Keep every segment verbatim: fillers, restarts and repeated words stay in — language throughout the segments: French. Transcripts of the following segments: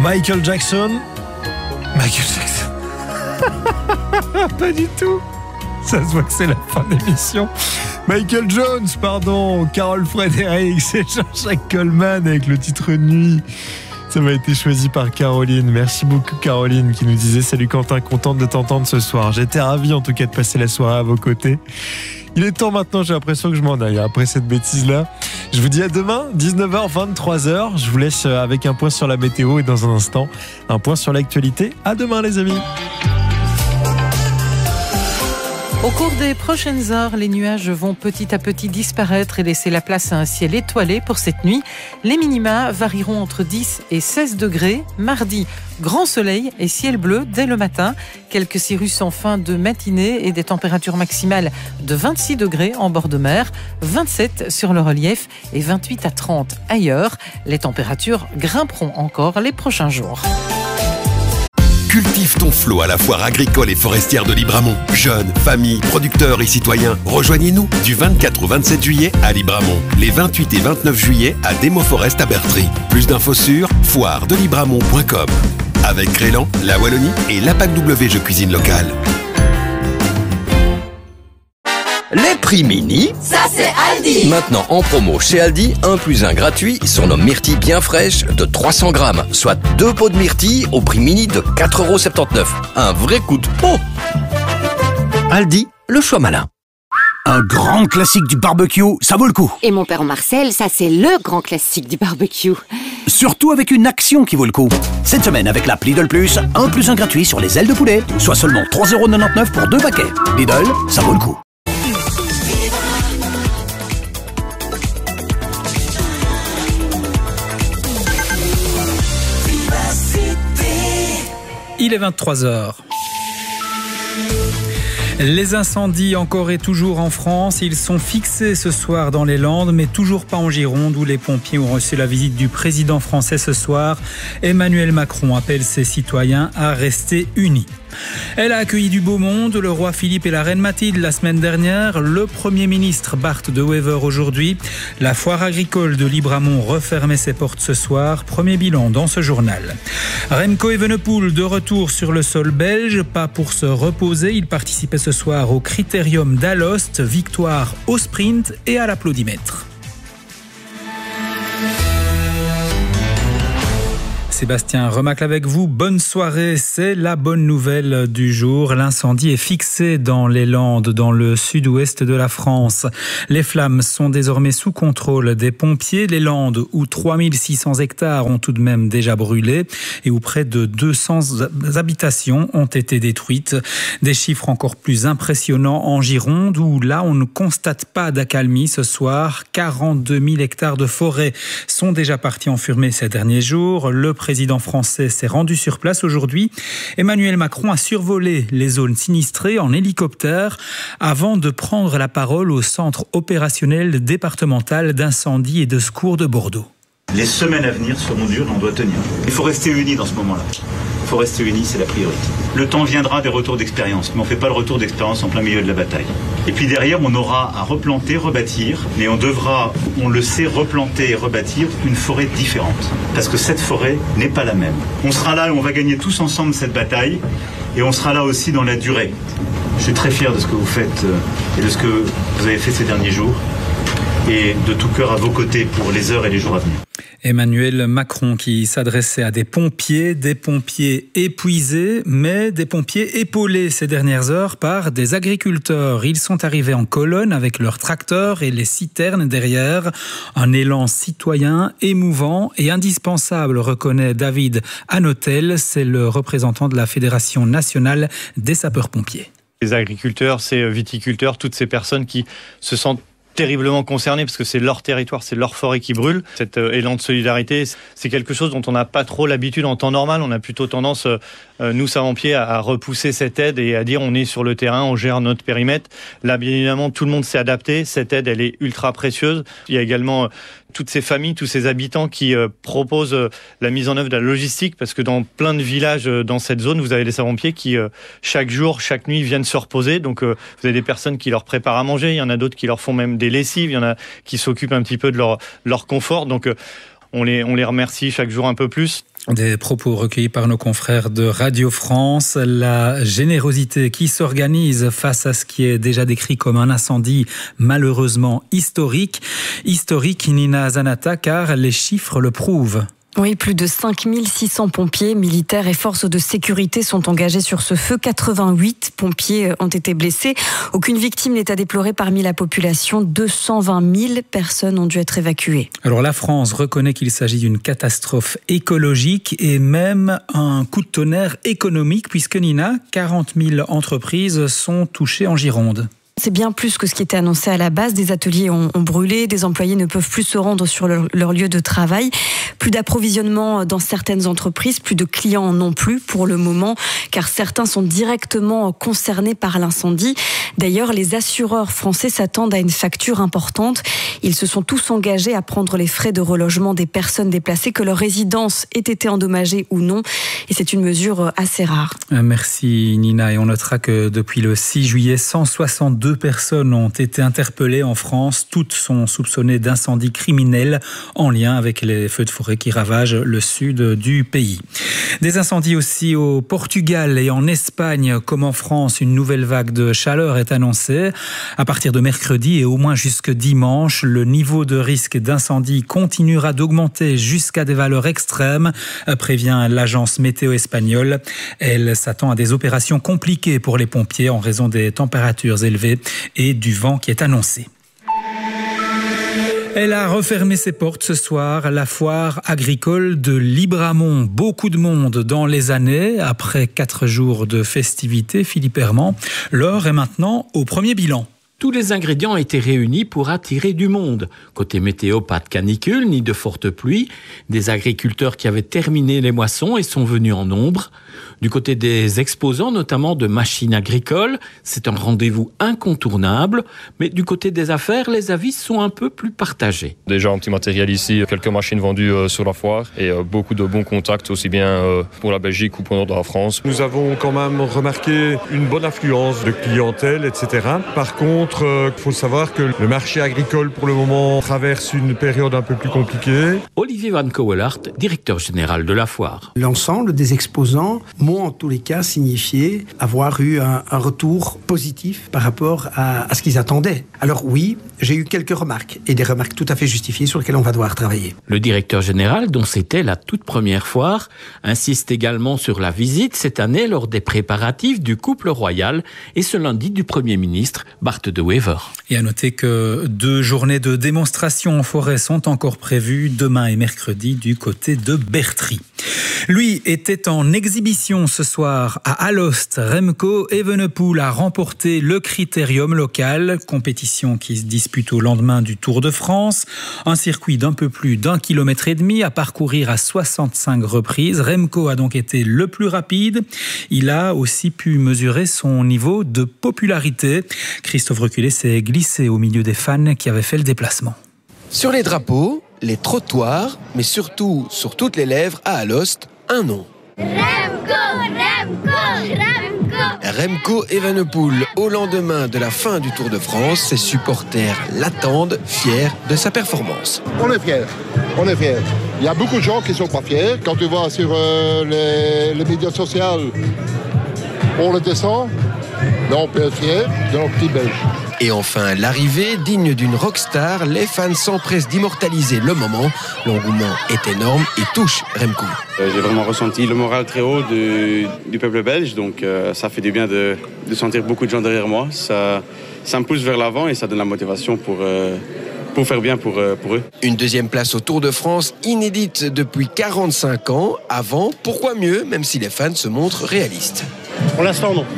Michael Jackson. Michael Jackson. Pas du tout. Ça se voit que c'est la fin de l'émission. Michael Jones, pardon. Carol Frédéric, c'est Jean-Jacques Coleman avec le titre Nuit. Ça m'a été choisi par Caroline. Merci beaucoup Caroline qui nous disait « Salut Quentin, contente de t'entendre ce soir. J'étais ravi en tout cas de passer la soirée à vos côtés. » Il est temps maintenant, j'ai l'impression que je m'en aille après cette bêtise-là. Je vous dis à demain, dix-neuf heures, vingt-trois heures. Je vous laisse avec un point sur la météo et dans un instant, un point sur l'actualité. À demain les amis. Au cours des prochaines heures, les nuages vont petit à petit disparaître et laisser la place à un ciel étoilé pour cette nuit. Les minima varieront entre dix et seize degrés. Mardi, grand soleil et ciel bleu dès le matin. Quelques cirrus en fin de matinée et des températures maximales de vingt-six degrés en bord de mer, vingt-sept sur le relief et vingt-huit à trente ailleurs. Les températures grimperont encore les prochains jours. Cultive ton flot à la foire agricole et forestière de Libramont. Jeunes, familles, producteurs et citoyens, rejoignez-nous du vingt-quatre au vingt-sept juillet à Libramont. Les vingt-huit et vingt-neuf juillet à Demo Forest à Bertry. Plus d'infos sur foire de libramont point com. Avec Crélan, la Wallonie et l'A P A C W Jeux Cuisine Locale. Les prix mini, ça c'est Aldi. Maintenant en promo chez Aldi, un plus un gratuit sur nos myrtilles bien fraîches de trois cents grammes, soit deux pots de myrtilles au prix mini de quatre euros soixante-dix-neuf. Un vrai coup de pot. Aldi, le choix malin. Un grand classique du barbecue, ça vaut le coup. Et mon père Marcel, ça c'est le grand classique du barbecue. Surtout avec une action qui vaut le coup. Cette semaine avec l'app Lidl Plus, un plus un gratuit sur les ailes de poulet, soit seulement trois euros quatre-vingt-dix-neuf pour deux paquets. Lidl, ça vaut le coup. Il est vingt-trois heures. Les incendies encore et toujours en France, ils sont fixés ce soir dans les Landes, mais toujours pas en Gironde où les pompiers ont reçu la visite du président français ce soir. Emmanuel Macron appelle ses citoyens à rester unis. Elle a accueilli du beau monde, le roi Philippe et la reine Mathilde la semaine dernière, le Premier ministre Bart de Wever aujourd'hui. La foire agricole de Libramont refermait ses portes ce soir, premier bilan dans ce journal. Remco Evenepoel de retour sur le sol belge, pas pour se reposer, il participait ce soir au Critérium d'Alost, victoire au sprint et à l'applaudimètre. Sébastien Remacle avec vous. Bonne soirée. C'est la bonne nouvelle du jour. L'incendie est fixé dans les Landes, dans le sud-ouest de la France. Les flammes sont désormais sous contrôle des pompiers. Les Landes, où trois mille six cents hectares ont tout de même déjà brûlé et où près de deux cents habitations ont été détruites. Des chiffres encore plus impressionnants en Gironde, où là, on ne constate pas d'accalmie ce soir. quarante-deux mille hectares de forêt sont déjà partis en fumée ces derniers jours. Le Le président français s'est rendu sur place aujourd'hui. Emmanuel Macron a survolé les zones sinistrées en hélicoptère avant de prendre la parole au centre opérationnel départemental d'incendie et de secours de Bordeaux. Les semaines à venir seront dures, on doit tenir. Il faut rester unis dans ce moment-là. Il faut rester unis, c'est la priorité. Le temps viendra des retours d'expérience, mais on ne fait pas le retour d'expérience en plein milieu de la bataille. Et puis derrière, on aura à replanter, rebâtir, mais on devra, on le sait, replanter et rebâtir une forêt différente. Parce que cette forêt n'est pas la même. On sera là et on va gagner tous ensemble cette bataille, et on sera là aussi dans la durée. Je suis très fier de ce que vous faites et de ce que vous avez fait ces derniers jours, et de tout cœur à vos côtés pour les heures et les jours à venir. Emmanuel Macron qui s'adressait à des pompiers, des pompiers épuisés, mais des pompiers épaulés ces dernières heures par des agriculteurs. Ils sont arrivés en colonne avec leurs tracteurs et les citernes derrière. Un élan citoyen émouvant et indispensable, reconnaît David Hanotel, c'est le représentant de la Fédération nationale des sapeurs-pompiers. Les agriculteurs, ces viticulteurs, toutes ces personnes qui se sentent terriblement concernés parce que c'est leur territoire, c'est leur forêt qui brûle. Cet euh, élan de solidarité, c'est quelque chose dont on n'a pas trop l'habitude en temps normal. On a plutôt tendance, euh, nous sapeurs-pompiers, à, à repousser cette aide et à dire on est sur le terrain, on gère notre périmètre. Là, bien évidemment, tout le monde s'est adapté. Cette aide, elle est ultra précieuse. Il y a également euh, toutes ces familles, tous ces habitants qui euh, proposent euh, la mise en œuvre de la logistique parce que dans plein de villages euh, dans cette zone, vous avez des sapeurs-pompiers qui, euh, chaque jour, chaque nuit, viennent se reposer. Donc, euh, vous avez des personnes qui leur préparent à manger. Il y en a d'autres qui leur font même des lessives, il y en a qui s'occupent un petit peu de leur, leur confort. Donc, euh, on les, on les remercie chaque jour un peu plus. Des propos recueillis par nos confrères de Radio France. La générosité qui s'organise face à ce qui est déjà décrit comme un incendie malheureusement historique. Historique, Nina Zanata, car les chiffres le prouvent. Oui, plus de cinq mille six cents pompiers, militaires et forces de sécurité sont engagés sur ce feu. quatre-vingt-huit pompiers ont été blessés. Aucune victime n'est à déplorer parmi la population. deux cent vingt mille personnes ont dû être évacuées. Alors la France reconnaît qu'il s'agit d'une catastrophe écologique et même un coup de tonnerre économique, puisque Nina, quarante mille entreprises sont touchées en Gironde. C'est bien plus que ce qui était annoncé à la base. Des ateliers ont, ont brûlé, des employés ne peuvent plus se rendre sur leur, leur lieu de travail. Plus d'approvisionnement dans certaines entreprises, plus de clients non plus pour le moment, car certains sont directement concernés par l'incendie. D'ailleurs, les assureurs français s'attendent à une facture importante. Ils se sont tous engagés à prendre les frais de relogement des personnes déplacées, que leur résidence ait été endommagée ou non. Et c'est une mesure assez rare. Merci Nina. Et on notera que depuis le six juillet, cent soixante-deux personnes ont été interpellées en France. Toutes sont soupçonnées d'incendies criminels en lien avec les feux de forêt qui ravagent le sud du pays. Des incendies aussi au Portugal et en Espagne, comme en France. Une nouvelle vague de chaleur est annoncée. À partir de mercredi et au moins jusque dimanche, le niveau de risque d'incendie continuera d'augmenter jusqu'à des valeurs extrêmes, prévient l'agence météo espagnole. Elle s'attend à des opérations compliquées pour les pompiers en raison des températures élevées et du vent qui est annoncé. Elle a refermé ses portes ce soir, la foire agricole de Libramont. Beaucoup de monde dans les années. Après quatre jours de festivités, Philippe Herman, l'heure est maintenant au premier bilan. Tous les ingrédients étaient réunis pour attirer du monde. Côté météo, pas de canicule ni de fortes pluies. Des agriculteurs qui avaient terminé les moissons et sont venus en nombre. Du côté des exposants, notamment de machines agricoles, c'est un rendez-vous incontournable. Mais du côté des affaires, les avis sont un peu plus partagés. Déjà un petit matériel ici, quelques machines vendues euh, sur la foire et euh, beaucoup de bons contacts, aussi bien euh, pour la Belgique ou pour le nord de la France. Nous avons quand même remarqué une bonne affluence de clientèle, et cetera. Par contre, il euh, faut savoir que le marché agricole, pour le moment, traverse une période un peu plus compliquée. Olivier Van Kouwelaert, directeur général de la foire. L'ensemble des exposants m'ont en tous les cas signifié avoir eu un, un retour positif par rapport à, à ce qu'ils attendaient. Alors oui, j'ai eu quelques remarques, et des remarques tout à fait justifiées sur lesquelles on va devoir travailler. Le directeur général, dont c'était la toute première foire, insiste également sur la visite cette année lors des préparatifs du couple royal et ce lundi du Premier ministre, Bart De Wever. Et à noter que deux journées de démonstration en forêt sont encore prévues demain et mercredi du côté de Bertry. Lui était en exhibition ce soir à Alost. Remco Evenepoel a remporté le critérium local, compétition qui se dispute au lendemain du Tour de France. Un circuit d'un peu plus d'un kilomètre et demi à parcourir à soixante-cinq reprises. Remco a donc été le plus rapide. Il a aussi pu mesurer son niveau de popularité. Christophe Reculé s'est glissé au milieu des fans qui avaient fait le déplacement. Sur les drapeaux, les trottoirs, mais surtout sur toutes les lèvres à Alost, un nom. Remco, Remco, Remco. Remco Evenepoel, au lendemain de la fin du Tour de France, ses supporters l'attendent, fiers de sa performance. On est fiers, on est fiers. Il y a beaucoup de gens qui ne sont pas fiers. Quand tu vois sur euh, les, les médias sociaux, on le descend, mais on peut être fiers de nos petits Belges. Et enfin, l'arrivée, digne d'une rockstar, les fans s'empressent d'immortaliser le moment. L'engouement est énorme et touche Remco. Euh, j'ai vraiment ressenti le moral très haut de, du peuple belge, donc euh, ça fait du bien de, de sentir beaucoup de gens derrière moi. Ça, ça me pousse vers l'avant et ça donne la motivation pour, euh, pour faire bien pour, euh, pour eux. Une deuxième place au Tour de France, inédite depuis quarante-cinq ans. Avant, pourquoi mieux, même si les fans se montrent réalistes. Pour l'instant, non.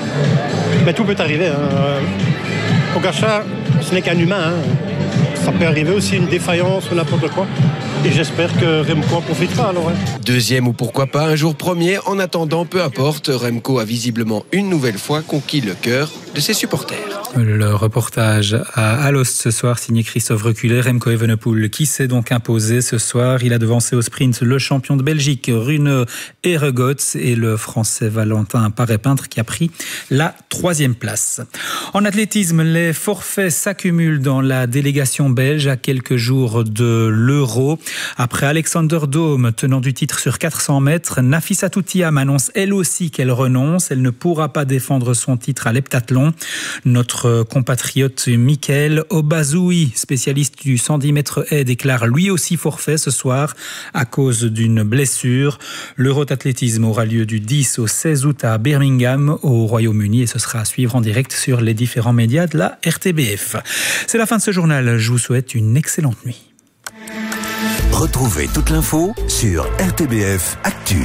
Mais tout peut arriver. Hein. Pogačar, ce n'est qu'un humain. Hein. Ça peut arriver aussi une défaillance ou n'importe quoi. Et j'espère que Remco en profitera alors. Hein. Deuxième ou pourquoi pas un jour premier. En attendant, peu importe, Remco a visiblement une nouvelle fois conquis le cœur de ses supporters. Le reportage à Alost ce soir, signé Christophe Reculé. Remco Evenepoel qui s'est donc imposé ce soir. Il a devancé au sprint le champion de Belgique, Rune Heregots, et le français Valentin Paré-Peintre qui a pris la troisième place. En athlétisme, les forfaits s'accumulent dans la délégation belge à quelques jours de l'Euro. Après Alexander Dome, tenant du titre sur quatre cents mètres, Nafissatou Thiam annonce elle aussi qu'elle renonce. Elle ne pourra pas défendre son titre à l'heptathlon. Notre compatriote Mickaël Obazoui, spécialiste du cent dix mètres haies, déclare lui aussi forfait ce soir à cause d'une blessure. L'Euro d'athlétisme aura lieu du dix au seize août à Birmingham, au Royaume-Uni, et ce sera à suivre en direct sur les différents médias de la R T B F. C'est la fin de ce journal. Je vous souhaite une excellente nuit. Retrouvez toute l'info sur R T B F Actu.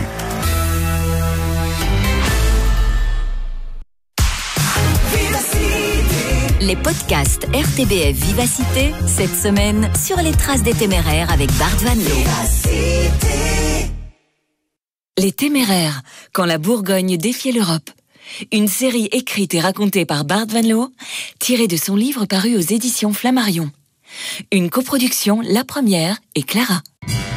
Les podcasts R T B F Vivacité, cette semaine, sur les traces des Téméraires avec Bart Van Loo. Les Téméraires, quand la Bourgogne défiait l'Europe. Une série écrite et racontée par Bart Van Loo, tirée de son livre paru aux éditions Flammarion. Une coproduction La Première et Clara.